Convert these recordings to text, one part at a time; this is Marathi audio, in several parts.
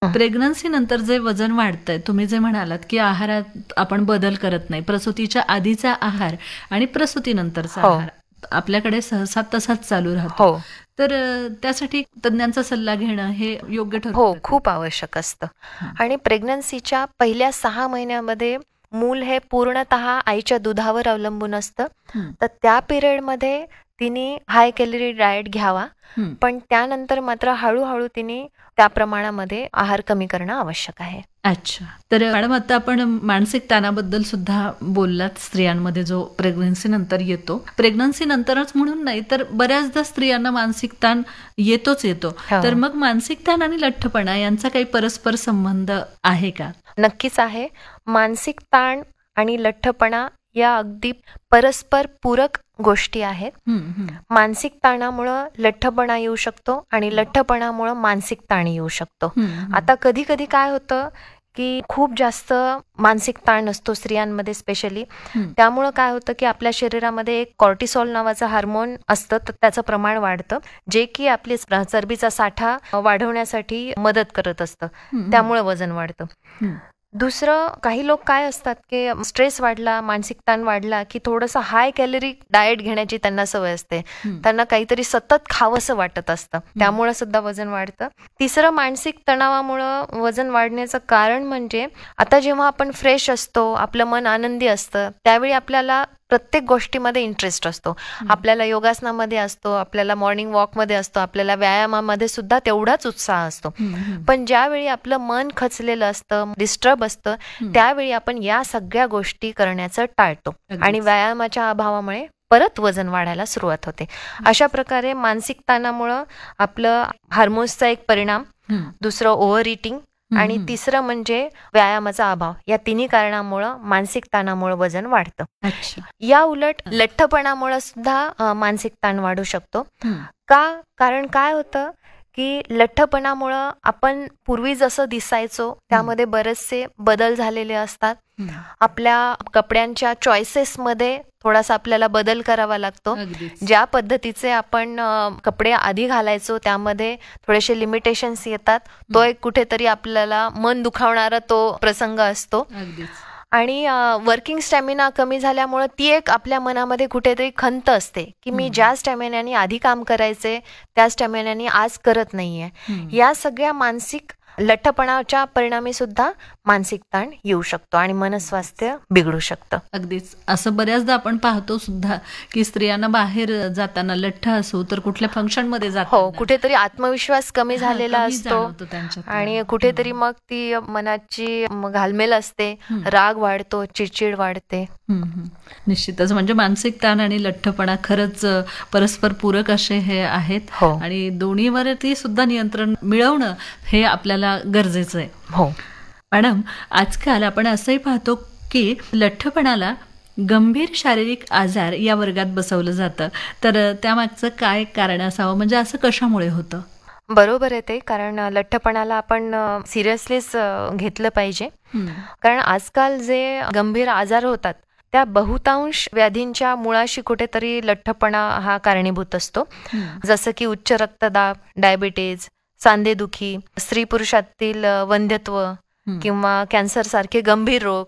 प्रेग्नन्सी नंतर जे वजन वाढतंय, तुम्ही जे म्हणालात की आहारात आपण बदल करत नाही, प्रसूतीच्या आधीचा आहार आणि प्रसूतीनंतरचा आहार आपल्याकडे सहसा तसाच चालू राहतो, तर त्यासाठी तज्ञांचा सल्ला घेणं हे योग्य ठरतं. खूप आवश्यक असतं. आणि प्रेग्नन्सीच्या पहिल्या 6 महिन्यामध्ये मूल हे पूर्णतः आईच्या दुधावर अवलंबून असतं. तर त्या पिरियडमध्ये तिने हाय कॅलरी डाएट घ्यावा, पण त्यानंतर मात्र हळूहळू तिने त्या प्रमाणामध्ये आहार कमी करणं आवश्यक आहे. अच्छा, तर मॅडम आता आपण मानसिक ताणाबद्दल सुद्धा बोललात, स्त्रियांमध्ये जो प्रेग्नन्सी नंतर येतो. प्रेग्नन्सी नंतरच म्हणून नाही तर बऱ्याचदा स्त्रियांना मानसिक ताण येतो. तर मग मानसिक ताण आणि लठ्ठपणा यांचा काही परस्पर संबंध आहे का? नक्कीच आहे. मानसिक ताण आणि लठ्ठपणा या अगदी परस्पर पूरक गोष्टी आहेत. मानसिक ताणामुळं लठ्ठपणा येऊ शकतो आणि लठ्ठपणामुळं मानसिक ताण येऊ शकतो. आता कधी कधी काय होतं की खूप जास्त मानसिक ताण असतो स्त्रियांमध्ये स्पेशली. त्यामुळं काय होतं की आपल्या शरीरामध्ये एक कॉर्टिसॉल नावाचं हार्मोन असतं, तर त्याचं प्रमाण वाढतं, जे की आपली चरबीचा साठा वाढवण्यासाठी मदत करत असतं. त्यामुळे वजन वाढतं. दुसरं, काही लोक काय असतात की स्ट्रेस वाढला, मानसिक ताण वाढला की थोडंसं हाय कॅलरी डाएट घेण्याची त्यांना सवय असते. त्यांना काहीतरी सतत खावंसं वाटत असतं, त्यामुळे सुद्धा वजन वाढतं. तिसरं, मानसिक तणावामुळं वजन वाढण्याचं कारण म्हणजे आता जेव्हा आपण फ्रेश असतो, आपलं मन आनंदी असतं, त्यावेळी आपल्याला प्रत्येक गोष्टीमध्ये इंटरेस्ट असतो. आपल्याला योगासनामध्ये असतो, आपल्याला मॉर्निंग वॉकमध्ये असतो, आपल्याला व्यायामामध्ये सुद्धा तेवढाच उत्साह असतो. पण ज्यावेळी आपलं मन खचलेलं असतं, डिस्टर्ब असतं, त्यावेळी आपण या सगळ्या गोष्टी करण्याचं टाळतो आणि व्यायामाच्या अभावामुळे परत वजन वाढायला सुरुवात होते. अशा प्रकारे मानसिक ताणामुळं आपलं हार्मोन्सचा एक परिणाम, दुसरं ओव्हर इटिंग आणि तिसरं म्हणजे व्यायामाचा अभाव, या तिन्ही कारणामुळं मानसिक ताणामुळे वजन वाढतं. या उलट लठ्ठपणामुळे सुद्धा मानसिक ताण वाढू शकतो. कारण काय होतं की लठ्ठपणामुळं आपण पूर्वी जसं दिसायचो त्यामध्ये बरेचसे बदल झालेले असतात. आपल्या कपड्यांच्या चॉईसेसमध्ये थोडासा आपल्याला बदल करावा लागतो. ज्या पद्धतीचे आपण कपडे आधी घालायचो त्यामध्ये थोडेसे लिमिटेशन्स येतात. तो एक कुठेतरी आपल्याला मन दुखावणारा तो प्रसंग असतो. आणि वर्किंग स्टॅमिना कमी झाल्यामुळे ती एक आपल्या मनामध्ये कुठेतरी खंत असते की मी ज्या स्टॅमिनाने आधी काम करायचे त्या स्टॅमिनाने आज करत नाहीये. या सगळ्या मानसिक लठ्ठपणाच्या परिणामी सुद्धा मानसिक ताण येऊ शकतो आणि मनस्वास्थ्य बिघडू शकतं. अगदीच असं बऱ्याचदा आपण पाहतो सुद्धा की स्त्रियांना बाहेर जाताना लठ्ठ असो तर कुठल्या फंक्शन मध्ये जातो, कुठेतरी आत्मविश्वास कमी झालेला असतो आणि कुठेतरी मग ती मनाची घालमेल असते, राग वाढतो, चिडचिड वाढते. निश्चितच, म्हणजे मानसिक ताण आणि लठ्ठपणा खरंच परस्पर पूरक असे हे आहेत आणि दोन्हीवरती सुद्धा नियंत्रण मिळवणं हे आपल्याला गरजेचं आहे. मॅडम, आजकाल आपण असंही पाहतो की लठ्ठपणाला गंभीर शारीरिक आजार या वर्गात बसवलं जातं, तर त्यामागचं काय कारण असावं, म्हणजे असं कशामुळे होतं? बरोबर आहे ते, कारण लठ्ठपणाला आपण सिरियसलीच घेतलं पाहिजे. कारण आजकाल जे गंभीर आजार होतात त्या बहुतांश व्याधींच्या मुळाशी कुठेतरी लठ्ठपणा हा कारणीभूत असतो. जसं की उच्च रक्तदाब, डायबिटीज, सांधेदुखी, स्त्री पुरुषातील वंध्यत्व किंवा कॅन्सर सारखे गंभीर रोग,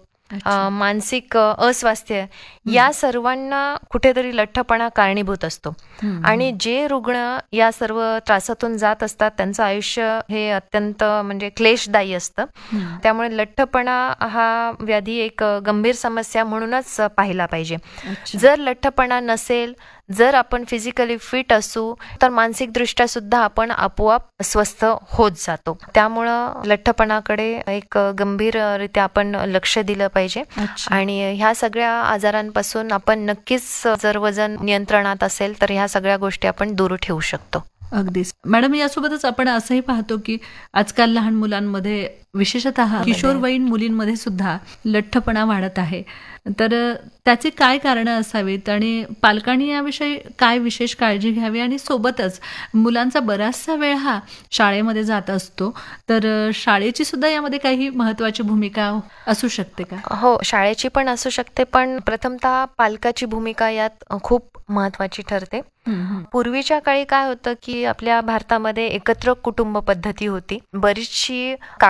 मानसिक अस्वास्थ्य, या सर्वांना कुठेतरी लठ्ठपणा कारणीभूत असतो. आणि जे रुग्ण या सर्व त्रासातून जात असतात त्यांचं आयुष्य हे अत्यंत म्हणजे क्लेशदायी असतं. त्यामुळे लठ्ठपणा हा व्याधी एक गंभीर समस्या म्हणूनच पाहिला पाहिजे. जर लठ्ठपणा नसेल, जर आपण फिजिकली फिट असू, तर मानसिकदृष्ट्या सुद्धा आपण आपोआप स्वस्थ होत जातो. त्यामुळं लठ्ठपणाकडे एक गंभीररित्या आपण लक्ष दिलं पाहिजे आणि ह्या सगळ्या आजारांपासून आपण नक्कीच, जर वजन नियंत्रणात असेल तर ह्या सगळ्या गोष्टी आपण दूर ठेवू शकतो. अगदीच मॅडम, यासोबतच आपण असंही पाहतो की आजकाल लहान मुलांमध्ये, विशेषतः किशोरवयीन मुलींमध्ये सुद्धा लठ्ठपणा वाढत आहे, तर त्याची काय कारणं असावीत आणि पालकांनी याविषयी काय विशेष काळजी घ्यावी? आणि सोबतच मुलांचा बराचसा वेळ हा शाळेमध्ये जात असतो, तर शाळेची सुद्धा यामध्ये काही महत्वाची भूमिका असू शकते का? हो, शाळेची पण असू शकते, पण प्रथमतः पालकाची भूमिका यात खूप महत्वाची ठरते. पूर्वीच्या काळी काय होतं की आपल्या भारतामध्ये एकत्र कुटुंब पद्धती होती. बरीचशी